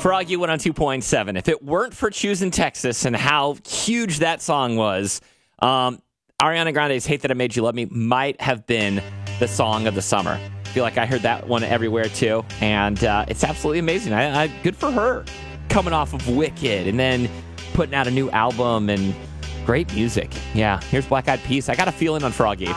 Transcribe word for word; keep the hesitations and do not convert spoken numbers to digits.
Froggy one oh two point seven. If it weren't for Choosing Texas and how huge that song was, um, Ariana Grande's Hate That I Made You Love Me might have been the song of the summer. I feel like I heard that one everywhere too, and uh, it's absolutely amazing. I, I, good for her, coming off of Wicked and then putting out a new album and great music. Yeah, here's Black Eyed Peas. I got a feeling on Froggy.